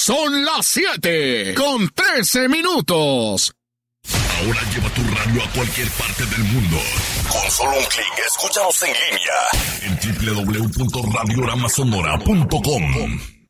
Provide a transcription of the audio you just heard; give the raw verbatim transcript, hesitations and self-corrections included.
Son las siete con trece minutos. Ahora lleva tu radio a cualquier parte del mundo. Con solo un clic, escúchanos en línea en doble u doble u doble u punto radio rama sonora punto com.